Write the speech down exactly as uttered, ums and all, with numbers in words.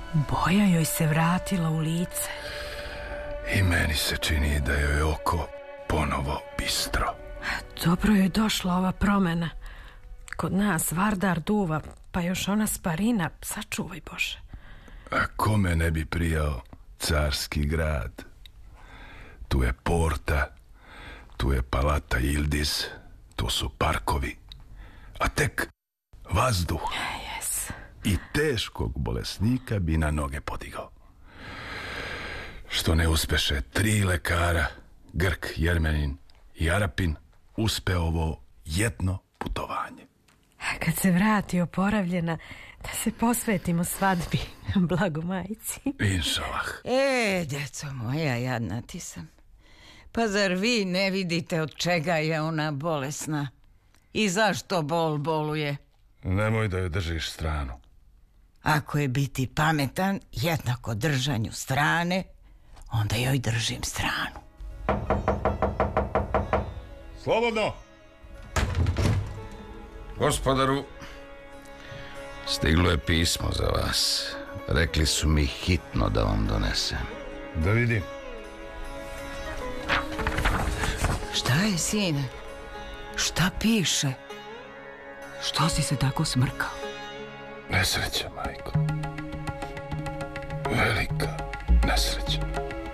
Boja joj se vratila u lice. I meni se čini da joj oko ponovo bistro. Dobro joj došla ova promjena. Kod nas Vardar duva, pa još ona Sparina, sačuvaj Bože. A kome ne bi prijao carski grad? Tu je Porta, tu je Palata Ildiz, tu su parkovi, a tek vazduh. Yes. I teškog bolesnika bi na noge podigao. Što ne uspeše tri lekara, Grk, Jermenin i Arapin, uspe ovo jedno putovanje. Kad se vrati oporavljena, da se posvetimo svadbi, blago majici. Inšalah. E, djeco moja, jadna ti sam. Pa zar vi ne vidite od čega je ona bolesna? I zašto bol boluje? Nemoj da joj držiš stranu. Ako je biti pametan jednako držanju strane, onda joj držim stranu. Slobodno! Gospodaru, stiglo je pismo za vas. Rekli su mi hitno da vam donesem. Da vidim. Šta je, sine? Šta piše? Što si se tako smrkao? Nesreća, majko. Velika nesreća.